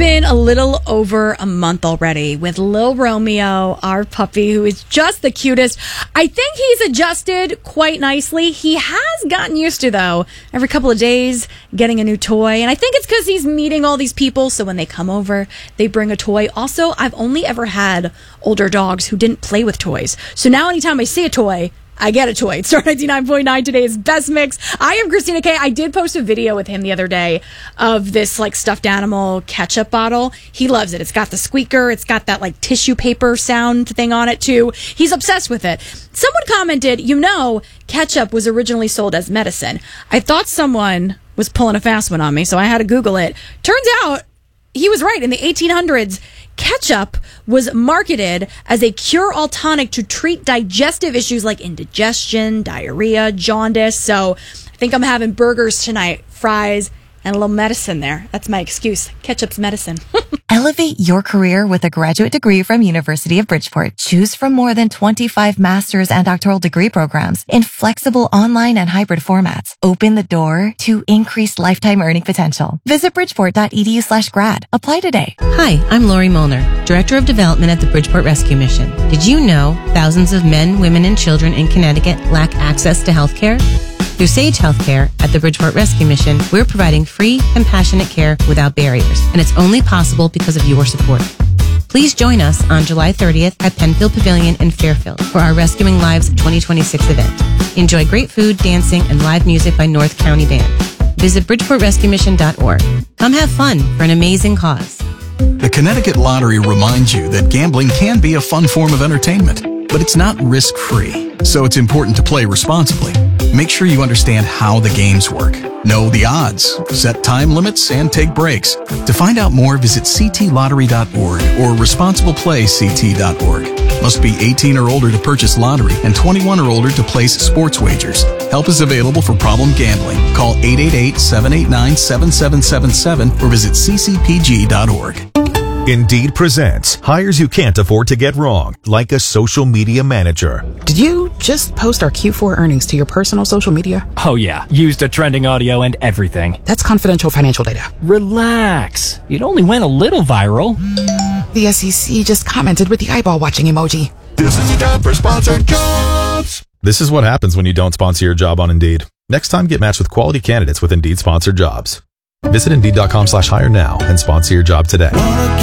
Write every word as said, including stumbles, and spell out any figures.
been a little over a month already with Lil Romeo, our puppy, who is just the cutest. I think he's adjusted quite nicely. He has gotten used to, though, every couple of days getting a new toy. And I think it's because he's meeting all these people. So when they come over, they bring a toy. Also, I've only ever had older dogs who didn't play with toys. So now anytime I see a toy, I get a toy. It's Star ninety-nine point nine, today's best mix. I am Christina K. I did post a video with him the other day of this like stuffed animal ketchup bottle. He loves it. It's got the squeaker. It's got that like tissue paper sound thing on it too. He's obsessed with it. Someone commented, you know, ketchup was originally sold as medicine. I thought someone was pulling a fast one on me, so I had to Google it. Turns out he was right. In the eighteen hundreds, ketchup was marketed as a cure-all tonic to treat digestive issues like indigestion, diarrhea, jaundice. So I think I'm having burgers tonight, fries, and a little medicine there. That's my excuse. Ketchup's medicine. Elevate your career with a graduate degree from University of Bridgeport. Choose from more than twenty-five master's and doctoral degree programs in flexible online and hybrid formats. Open the door to increased lifetime earning potential. Visit bridgeport.edu slash grad. Apply today. Hi, I'm Lori Molnar, Director of Development at the Bridgeport Rescue Mission. Did you know thousands of men, women, and children in Connecticut lack access to health care? Through Sage Healthcare at the Bridgeport Rescue Mission, we're providing free, compassionate care without barriers, and it's only possible because of your support. Please join us on July thirtieth at Penfield Pavilion in Fairfield for our Rescuing Lives twenty twenty-six event. Enjoy great food, dancing, and live music by North County Band. Visit bridgeport rescue mission dot org. Come have fun for an amazing cause. The Connecticut Lottery reminds you that gambling can be a fun form of entertainment, but it's not risk-free, so it's important to play responsibly. Make sure you understand how the games work. Know the odds, set time limits, and take breaks. To find out more, visit c t lottery dot org or responsible play c t dot org. Must be eighteen or older to purchase lottery and twenty-one or older to place sports wagers. Help is available for problem gambling. Call eight eight eight, seven eight nine, seven seven seven seven or visit c c p g dot org. Indeed presents hires you can't afford to get wrong, like a social media manager. Did you just post our Q four earnings to your personal social media? Oh yeah, used the trending audio and everything. That's confidential financial data. Relax. It only went a little viral. The S E C just commented with the eyeball watching emoji. This is time for sponsored jobs. This is what happens when you don't sponsor your job on Indeed. Next time, get matched with quality candidates with Indeed sponsored jobs. Visit Indeed.com slash hire now and sponsor your job today.